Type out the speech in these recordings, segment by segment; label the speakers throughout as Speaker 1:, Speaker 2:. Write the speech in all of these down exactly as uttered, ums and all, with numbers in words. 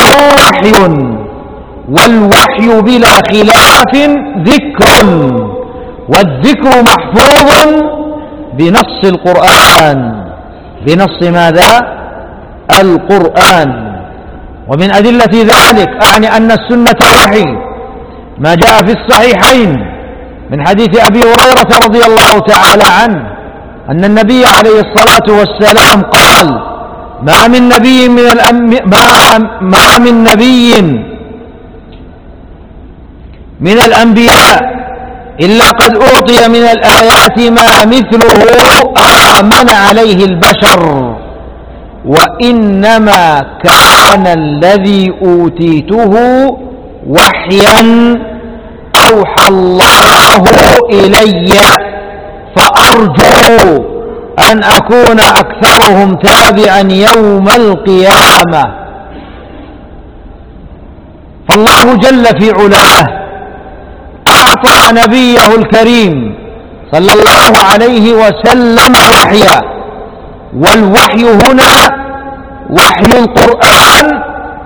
Speaker 1: وحي، والوحي بلا خلاف ذكر، والذكر محفوظ بنص القرآن. بنص ماذا؟ القرآن. ومن أدلة ذلك أعني أن السنة وحي ما جاء في الصحيحين من حديث أبي هريرة رضي الله تعالى عنه أن النبي عليه الصلاة والسلام قال: ما من نبي من الأنبياء ما, ما من نبي من الأنبياء إلا قد أعطي من الآيات ما مثله آمن عليه البشر، وإنما كان الذي أوتيته وحيا أوحى الله إلي، فأرجو أن أكون أكثرهم تابعا يوم القيامة. فالله جل في علاه أعطى نبيه الكريم صلى الله عليه وسلم وحيا، والوحي هنا وحي القرآن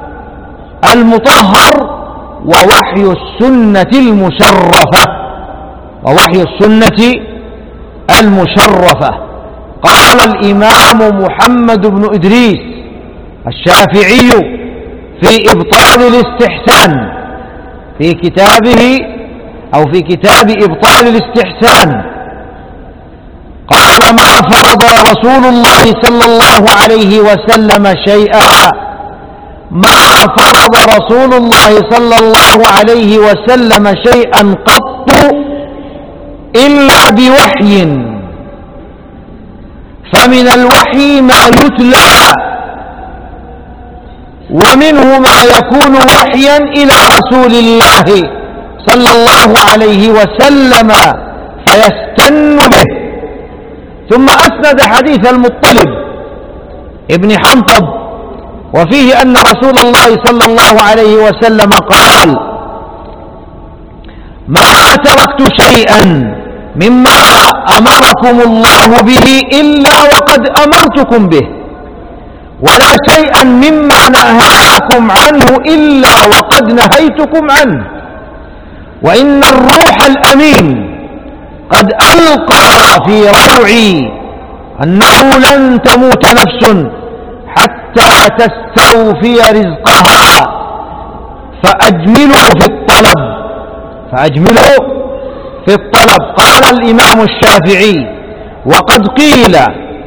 Speaker 1: المطهر ووحي السنة المشرفة ووحي السنة المشرفة. قال الإمام محمد بن إدريس الشافعي في إبطال الاستحسان في كتابه أو في كتاب إبطال الاستحسان، قال: ما فرض رسول الله صلى الله عليه وسلم شيئا ما فرض رسول الله صلى الله عليه وسلم شيئا قط إلا بوحي، فمن الوحي ما يتلى، ومنه ما يكون وحيا إلى رسول الله صلى الله عليه وسلم فيستن به. ثم أسند حديث المطلب ابن حنطب وفيه أن رسول الله صلى الله عليه وسلم قال: ما تركت شيئا مما أمركم الله به إلا وقد أمرتكم به، ولا شيئا مما نهاكم عنه إلا وقد نهيتكم عنه، وإن الروح الأمين قد ألقى في روعي أنه لن تموت نفس حتى تستوفي رزقها، فأجملوا في الطلب فأجملوا في الطلب. قال الإمام الشافعي: وقد قيل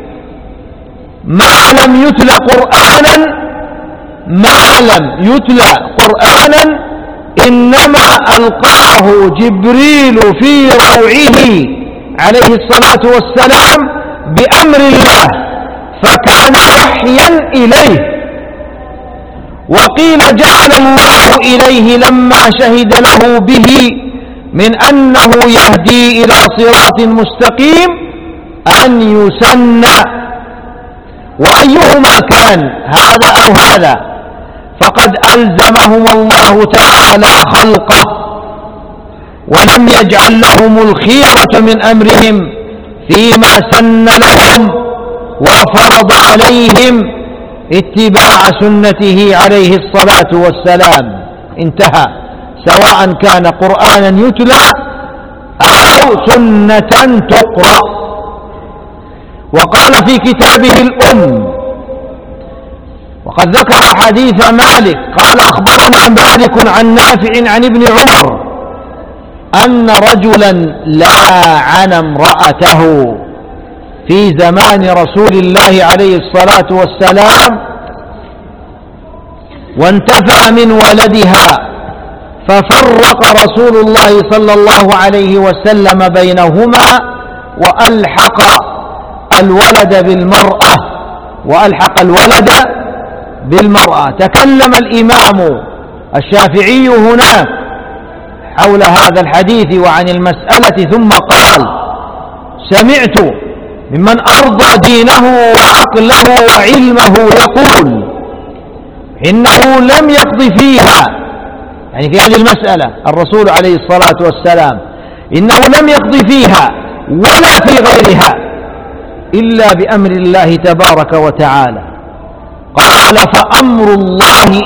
Speaker 1: ما لم يتل قرآنا ما لم يتل قرآنا إنما ألقاه جبريل في روعه عليه الصلاة والسلام بأمر الله، فكان وحيا إليه. وقيل جعل الله إليه لما شهد له به من أنه يهدي إلى صراط مستقيم أن يسنى، وأيهما كان هذا أو هذا فقد ألزمهم الله تعالى خلقه، ولم يجعل لهم الخيرة من أمرهم فيما سن لهم، وفرض عليهم اتباع سنته عليه الصلاة والسلام. انتهى، سواء كان قرآنا يتلى أو سنة تقرأ. وقال في كتابه الأم، وقد ذكر حديث مالك قال: أخبرنا مالك عن نافع عن ابن عمر أن رجلا لعن امرأته في زمان رسول الله عليه الصلاة والسلام، وانتفع من ولدها، ففرق رسول الله صلى الله عليه وسلم بينهما وألحق الولد بالمرأة وألحق الولد بالمرأة. تكلم الإمام الشافعي هنا حول هذا الحديث وعن المسألة، ثم قال: سمعت ممن أرضى دينه وعقله وعلمه يقول إنه لم يقض فيها، يعني في هذه المسألة الرسول عليه الصلاة والسلام إنه لم يقض فيها ولا في غيرها إلا بأمر الله تبارك وتعالى. قال: فأمر الله